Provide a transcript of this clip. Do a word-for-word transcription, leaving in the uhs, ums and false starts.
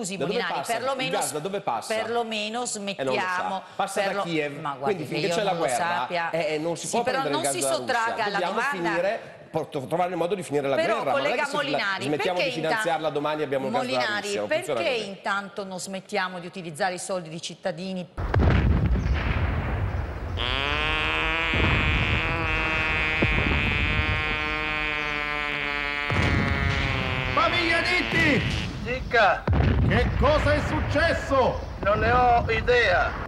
scusi Da dove Molinari, passa? perlomeno, Il gas da dove passa? perlomeno Eh, non lo smettiamo. sa. Passa per da lo- Kiev, Ma guardi quindi che finché io c'è la non lo guerra sappia. eh, non si Sì, può però prendere non il si gas dalla sottragga Russia. alla Dobbiamo domanda. finire, po- trovare il modo di finire la Però, guerra, ma non è collega che se la- Molinari, smettiamo di perché inta- finanziarla domani abbiamo il gas dalla Molinari, Russia, non funziona perché così. intanto non smettiamo di utilizzare i soldi dei cittadini? Famiglia Nitti! Dica, Che cosa è successo? non ne ho idea.